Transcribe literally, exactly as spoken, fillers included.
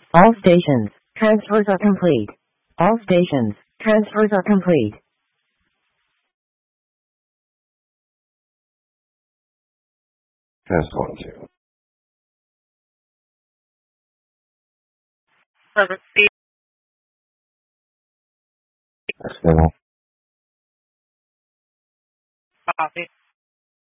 All stations, transfers are complete. All stations, transfers are complete. Test one, two. External. Copy.